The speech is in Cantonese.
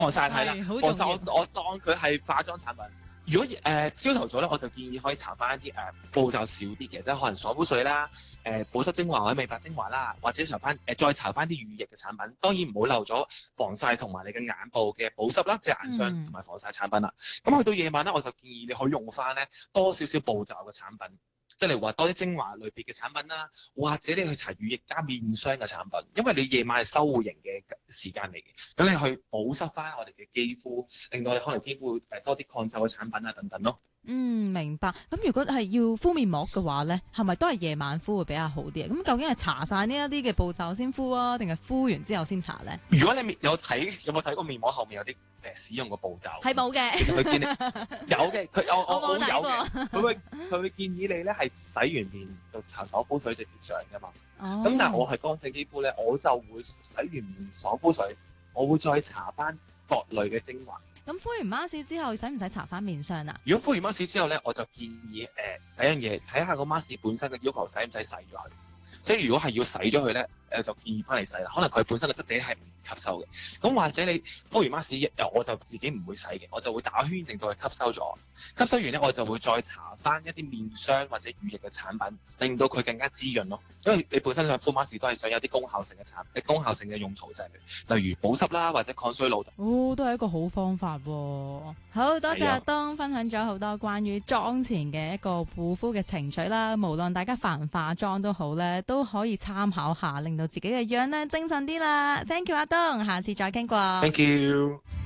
防曬係啦， 係好防曬重要。 我當佢係化妝產品。如果朝頭早咧，我就建議可以搽翻一啲步驟少啲嘅，即係可能爽膚水啦、保濕精華或者美白精華啦，或者搽翻再搽翻啲乳液嘅產品。當然唔好漏咗防曬同埋你嘅眼部嘅保濕啦，即係眼霜同埋防曬產品啦。咁去到夜晚咧，我就建議你可以用翻咧多少少步驟嘅產品。即係例如話多啲精華類別嘅產品啦，或者你去搽乳液加面霜嘅產品，因為你夜晚係修護型嘅時間嚟嘅，咁你去保濕翻我哋嘅肌膚，令到你可能肌膚多啲抗皺嘅產品啊等等咯。 明白。咁如果係要敷面膜嘅話咧，係咪都係夜晚敷會比較好啲啊？咁究竟係搽晒呢一啲嘅步驟先敷啊，定係敷完之後先搽咧？ 如果你有冇睇過面膜後面有啲使用嘅步驟？ 係冇嘅。 其實佢建議有嘅，我我冇睇過有嘅，佢會建議你咧係洗完面就搽爽膚水直接上㗎嘛。 哦。 咁但係我係乾性肌膚咧，我就會洗完面爽膚水，我會再搽翻各類嘅精華。 咁敷完 mask 之後，使唔使搽翻面霜啊？ 如果敷完 mask 之後咧，我就建議第一樣嘢睇下個 mask 本身嘅要求使唔使洗咗佢。即係如果係要洗咗佢咧，就建議翻嚟洗啦。可能佢本身嘅質地係唔吸收嘅。咁或者你敷完 mask，我就自己唔會洗嘅，我就會打圈令到佢吸收咗。吸收完咧，我就會再搽翻一啲面霜或者乳液嘅產品，令到佢更加滋潤咯。因為你本身想敷 mask 都係想有啲功效性嘅用途就係，例如保濕啦或者抗衰老。 哦，都係一個好方法喎。好多謝阿東分享咗好多關於妝前嘅一個護膚嘅程序啦。無論大家化唔化妝都好咧，都可以參考下，令到自己嘅樣咧精神啲啦。Thank you，阿東，下次再傾過。 Thank you。